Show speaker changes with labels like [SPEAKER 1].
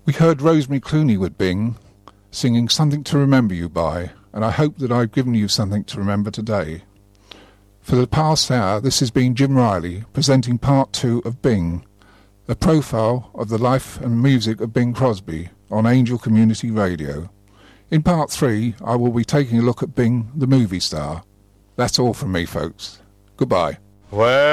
[SPEAKER 1] We heard Rosemary Clooney with Bing, singing Something to Remember You By, and I hope that I've given you something to remember today. For the past hour, this has been Jim Riley, presenting part 2 of Bing, a profile of the life and music of Bing Crosby on Angel Community Radio. In part 3, I will be taking a look at Bing, the movie star. That's all from me, folks. Goodbye.
[SPEAKER 2] Well,